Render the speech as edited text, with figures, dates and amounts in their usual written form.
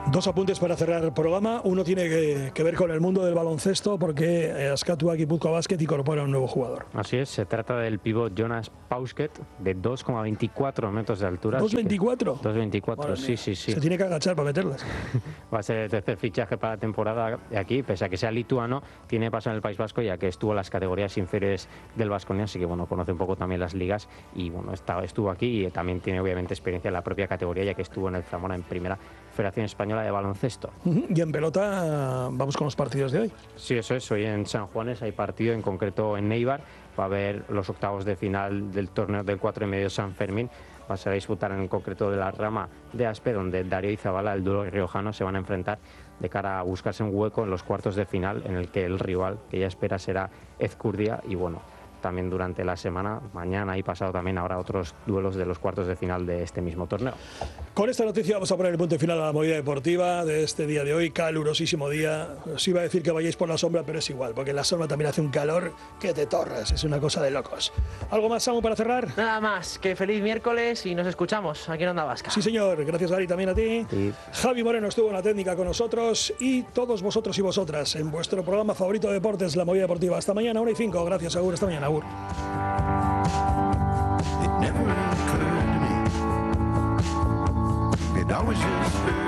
Dos apuntes para cerrar el programa. Uno tiene que ver con el mundo del baloncesto, porque Askatu Gipuzkoa Basket incorpora un nuevo jugador. Así es, se trata del pívot Jonas Pausket, de 2,24 metros de altura. ¿2,24? 2,24, sí. Se tiene que agachar para meterlas. Va a ser el tercer fichaje para la temporada aquí, pese a que sea lituano, tiene paso en el País Vasco, ya que estuvo en las categorías inferiores del Baskonia, así que bueno, conoce un poco también las ligas y bueno, estuvo aquí y también tiene obviamente experiencia en la propia categoría, ya que estuvo en el Zamora en primera Federación Española de Baloncesto. Y en pelota, vamos con los partidos de hoy. Sí, eso es. Hoy en San Juanes hay partido, en concreto en Neibar. Va a haber los octavos de final del torneo del 4,5 San Fermín. Va a ser a disputar en concreto de la rama de Aspe, donde Darío y Zabala, el dúo riojano, se van a enfrentar de cara a buscarse un hueco en los cuartos de final, en el que el rival que ya espera será Ezcurdia. Y bueno, también durante la semana, mañana y pasado también habrá otros duelos de los cuartos de final de este mismo torneo. Con esta noticia vamos a poner el punto final a la movida deportiva de este día de hoy, calurosísimo día. Os iba a decir que vayáis por la sombra, pero es igual, porque en la sombra también hace un calor que te torras, es una cosa de locos. ¿Algo más, Samu, para cerrar? Nada más, que feliz miércoles y nos escuchamos aquí en Onda Vasca. Sí, señor, gracias, Gary, también a ti. Sí. Javi Moreno estuvo en la técnica con nosotros y todos vosotros y vosotras en vuestro programa favorito de deportes, La Movida Deportiva. Hasta mañana, 1:05. Gracias, Agur. Hasta mañana, Agur. It never occurred to me. It always just